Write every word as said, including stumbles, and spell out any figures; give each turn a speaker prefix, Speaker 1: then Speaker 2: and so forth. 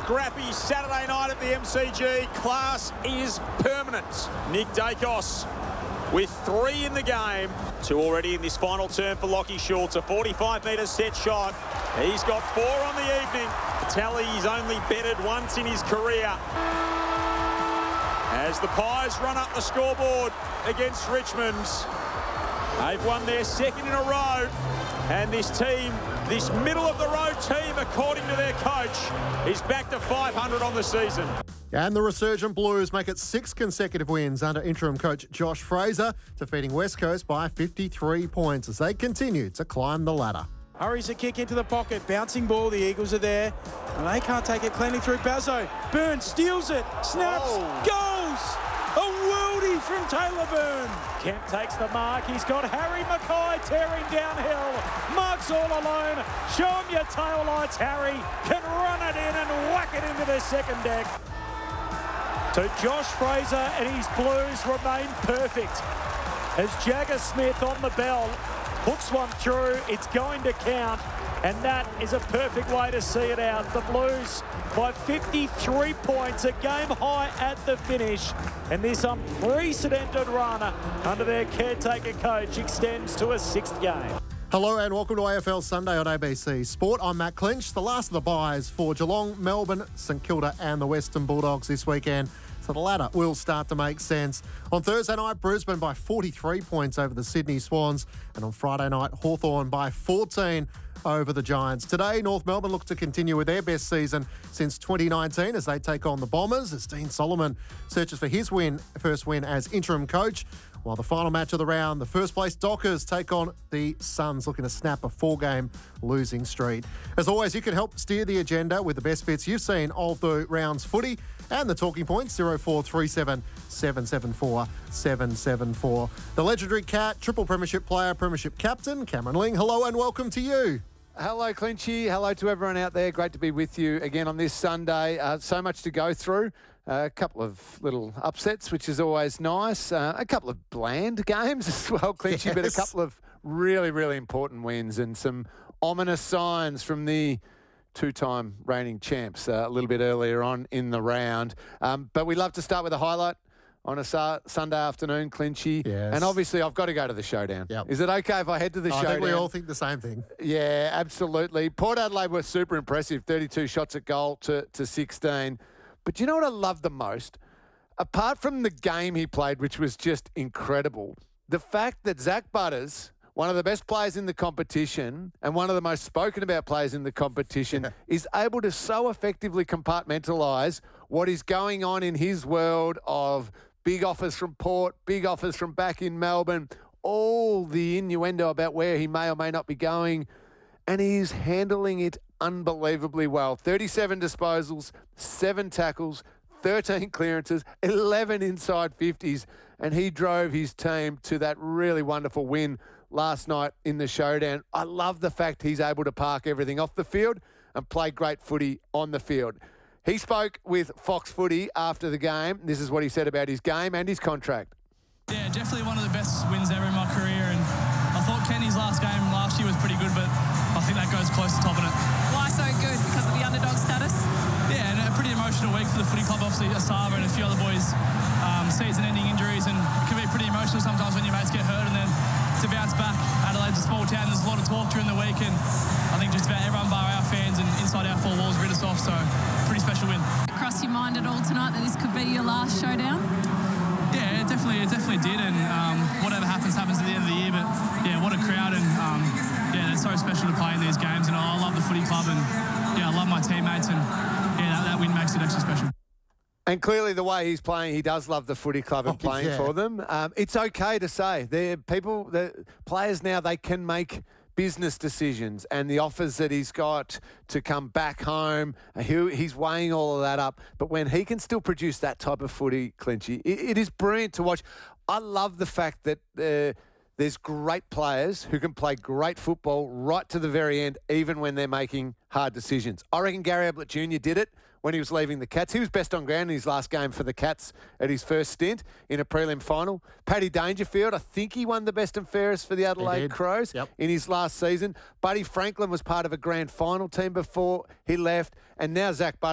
Speaker 1: scrappy Saturday night at the M C G. Class is permanent. Nick Dacos with three in the game. Two already in this final term for Lachie Schultz. A forty-five metre set shot. He's got four on the evening. Tally, he's only betted once in his career. As the Pies run up the scoreboard against Richmond. They've won their second in a row. And this team, this middle-of-the-road team, according to their coach, is back to five hundred on the season.
Speaker 2: And the resurgent Blues make it six consecutive wins under interim coach Josh Fraser, defeating West Coast by fifty-three points as they continue to climb the ladder.
Speaker 3: Hurries a kick into the pocket, bouncing ball, the Eagles are there, and they can't take it cleanly through Bazzo. Burns steals it, snaps, oh. goes! A worldie from Taylor Byrne.
Speaker 4: Kemp takes the mark. He's got Harry Mackay tearing downhill. Mark's all alone. Show him your tail lights, Harry. Can run it in and whack it into the second deck. So Josh Fraser and his Blues remain perfect. As Jagger Smith on the bell hooks one through, it's going to count. And that is a perfect way to see it out. The Blues by fifty-three points, a game high at the finish. And this unprecedented run under their caretaker coach extends to a sixth game.
Speaker 2: Hello and welcome to A F L Sunday on A B C Sport. I'm Matt Clinch. The last of the buys for Geelong, Melbourne, St Kilda and the Western Bulldogs this weekend. So the ladder will start to make sense. On Thursday night, Brisbane by forty-three points over the Sydney Swans. And on Friday night, Hawthorn by fourteen over the Giants. Today, North Melbourne look to continue with their best season since twenty nineteen as they take on the Bombers as Dean Solomon searches for his win, first win as interim coach. While the final match of the round, the first place Dockers take on the Suns, looking to snap a four-game losing streak. As always, you can help steer the agenda with the best bits you've seen of the round's footy and the talking points, zero four three seven, seven seven four, seven seven four. The legendary Cat, triple premiership player, premiership captain, Cameron Ling. Hello and welcome to you.
Speaker 5: Hello, Clinchy. Hello to everyone out there. Great to be with you again on this Sunday. Uh, so much to go through. Uh, a couple of little upsets, which is always nice. Uh, a couple of bland games as well, Clinchy, yes. But a couple of really, really important wins and some ominous signs from the two-time reigning champs uh, a little bit earlier on in the round. Um, but we love to start with a highlight on a sa- Sunday afternoon, Clinchy.
Speaker 2: Yes.
Speaker 5: And obviously, I've got to go to the showdown. Yep. Is it okay if I head to the
Speaker 2: I
Speaker 5: showdown?
Speaker 2: I think we all think the same thing.
Speaker 5: Yeah, absolutely. Port Adelaide were super impressive, thirty-two shots at goal to, to sixteen. But you know what I love the most? Apart from the game he played, which was just incredible, the fact that Zach Butters, one of the best players in the competition and one of the most spoken about players in the competition, is able to so effectively compartmentalise what is going on in his world of big offers from Port, big offers from back in Melbourne, all the innuendo about where he may or may not be going, and he's handling it unbelievably well. thirty-seven disposals, seven tackles, thirteen clearances, eleven inside fifties, and he drove his team to that really wonderful win last night in the showdown. I love the fact he's able to park everything off the field and play great footy on the field. He spoke with Fox Footy after the game. This is what he said about his game and his contract.
Speaker 6: Yeah, definitely one of the best wins ever in my career, and I thought Kenny's last game last year was pretty good, but I think that goes close to topping it.
Speaker 7: Why so good? Because of the underdog status?
Speaker 6: Yeah, and a pretty emotional week for the footy club, obviously Asava and a few other boys, um, season-ending injuries, and it can be pretty emotional sometimes when your mates get hurt, and then to bounce back. Adelaide's a small town, there's a lot of talk during the week, and I think just about everyone bar our fans and inside our four walls rid us off, so pretty special win.
Speaker 7: Crossed your mind at all tonight that this could be your last showdown?
Speaker 6: Yeah, it definitely, it definitely did, and um, whatever happens, happens at the end of the year, but yeah, what a crowd, and um, yeah, it's so special to play in these games, and I love the footy club, and yeah, I love my teammates, and yeah, that, that win makes it extra special.
Speaker 5: And clearly the way he's playing, he does love the footy club and
Speaker 2: oh,
Speaker 5: playing
Speaker 2: yeah.
Speaker 5: for them. Um, it's okay to say. They're people, the players now, they can make business decisions, and the offers that he's got to come back home, he, he's weighing all of that up. But when he can still produce that type of footy, Clinchy, it, it is brilliant to watch. I love the fact that uh, there's great players who can play great football right to the very end, even when they're making hard decisions. I reckon Gary Ablett Junior did it when he was leaving the Cats. He was best on ground in his last game for the Cats at his first stint in a prelim final. Paddy Dangerfield, I think he won the best and fairest for the Adelaide Crows
Speaker 2: yep.
Speaker 5: in his last season. Buddy Franklin was part of a grand final team before he left, and now Zach Butters